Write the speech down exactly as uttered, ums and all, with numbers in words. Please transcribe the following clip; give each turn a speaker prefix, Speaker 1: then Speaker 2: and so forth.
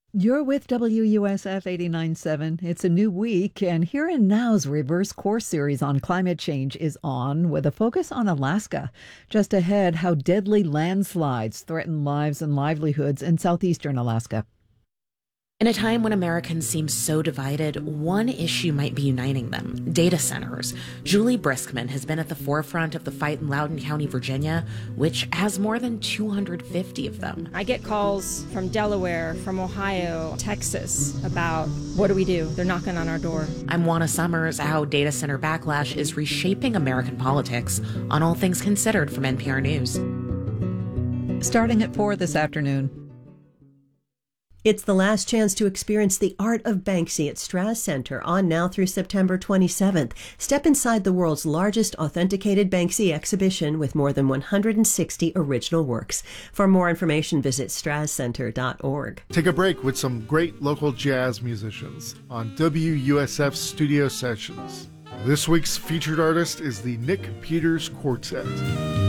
Speaker 1: You're with W U S F eighty-nine point seven. It's a new week, and Here and Now's reverse course series on climate change is on with a focus on Alaska. Just ahead, how deadly landslides threaten lives and livelihoods in southeastern Alaska.
Speaker 2: In a time when Americans seem so divided, one issue might be uniting them: data centers. Julie Briskman has been at the forefront of the fight in Loudoun County, Virginia, which has more than two hundred fifty of them.
Speaker 3: I get calls from Delaware, from Ohio, Texas about what do we do? They're knocking on our door.
Speaker 2: I'm Juana Summers. How data center backlash is reshaping American politics on All Things Considered from N P R News.
Speaker 1: Starting at four this afternoon.
Speaker 4: It's the last chance to experience the art of Banksy at Strass Center, on now through September twenty-seventh. Step inside the world's largest authenticated Banksy exhibition with more than one hundred sixty original works. For more information, visit strass center dot org.
Speaker 5: Take a break with some great local jazz musicians on W U S F Studio Sessions. This week's featured artist is the Nick Peters Quartet.